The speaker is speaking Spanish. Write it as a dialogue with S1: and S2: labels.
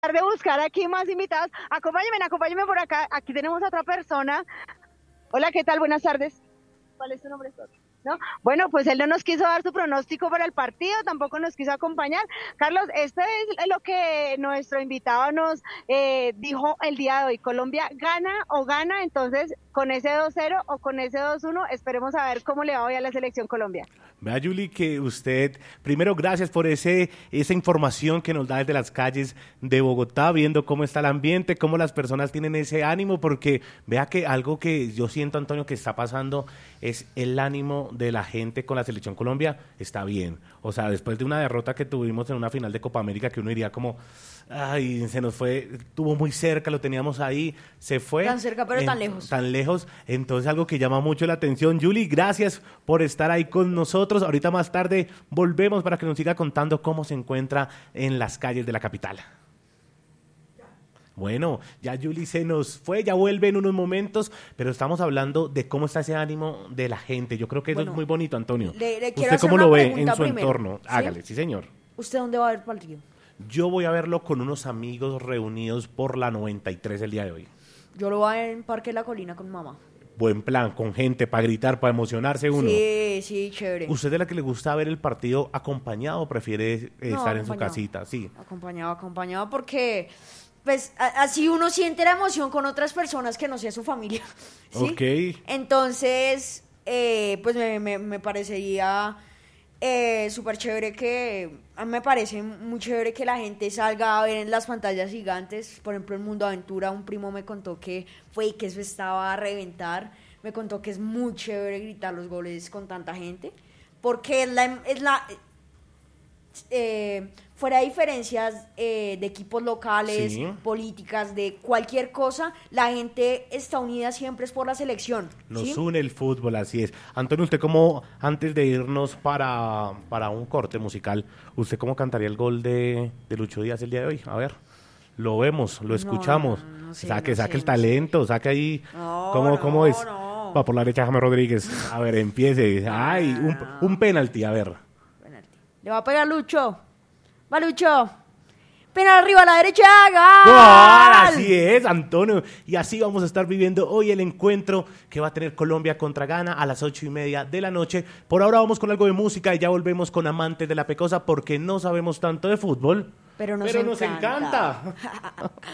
S1: de buscar aquí más invitados. Acompáñenme por acá. Aquí tenemos a otra persona. Hola, ¿qué tal? Buenas tardes. ¿Cuál es tu nombre? ¿No? Bueno, pues él no nos quiso dar su pronóstico para el partido, tampoco nos quiso acompañar. Carlos, esto es lo que nuestro invitado nos dijo el día de hoy. Colombia gana o gana, entonces con ese 2-0 o con ese 2-1, esperemos a ver cómo le va hoy a la selección Colombia.
S2: Vea, Julie, que usted, primero, gracias por esa información que nos da desde las calles de Bogotá, viendo cómo está el ambiente, cómo las personas tienen ese ánimo, porque vea que algo que yo siento, Antonio, que está pasando es el ánimo de la gente con la selección Colombia, está bien. O sea, después de una derrota que tuvimos en una final de Copa América, que uno diría como, ay, se nos fue, estuvo muy cerca, lo teníamos ahí, se fue.
S3: Tan cerca, pero tan lejos.
S2: Tan lejos, entonces algo que llama mucho la atención. Julie, gracias por estar ahí con nosotros. Ahorita más tarde volvemos para que nos siga contando cómo se encuentra en las calles de la capital. Bueno, ya Julie se nos fue, ya vuelve en unos momentos, pero estamos hablando de cómo está ese ánimo de la gente. Yo creo que eso es muy bonito, Antonio. ¿Usted cómo lo ve en su entorno? ¿Sí? Hágale, sí señor.
S3: ¿Usted dónde va a ver el partido?
S2: Yo voy a verlo con unos amigos reunidos por la 93 el día de hoy.
S3: Yo lo voy a ver en Parque de la Colina con mamá.
S2: Buen plan, con gente, para gritar, para emocionarse uno.
S3: Sí, chévere.
S2: ¿Usted es de la que le gusta ver el partido acompañado o prefiere estar en su casita? Sí.
S3: Acompañado porque, pues, así uno siente la emoción con otras personas que no sea su familia. ¿Sí?
S2: Ok.
S3: Entonces, pues me parecería súper chévere a mí me parece muy chévere que la gente salga a ver en las pantallas gigantes. Por ejemplo, en Mundo Aventura un primo me contó que fue y que eso estaba a reventar. Me contó que es muy chévere gritar los goles con tanta gente, porque fuera de diferencias de equipos locales, sí, políticas, de cualquier cosa, la gente está unida siempre es por la selección.
S2: Nos
S3: ¿sí?
S2: une el fútbol, así es. Antonio, usted como, antes de irnos para un corte musical, ¿usted cómo cantaría el gol de Lucho Díaz el día de hoy? A ver, lo vemos, lo escuchamos.
S3: No sé,
S2: saque el
S3: no
S2: talento, saque ahí, ¿cómo es? Va por la derecha James Rodríguez. A ver, empiece. Ay, un penalti, a ver.
S3: Le va a pegar Lucho. Va Lucho. Penal arriba a la derecha.
S2: ¡Gol! Así es, Antonio. Y así vamos a estar viviendo hoy el encuentro que va a tener Colombia contra Ghana a las 8:30 de la noche. Por ahora vamos con algo de música y ya volvemos con Amantes de la Pecosa porque no sabemos tanto de fútbol.
S3: Pero nos
S2: encanta.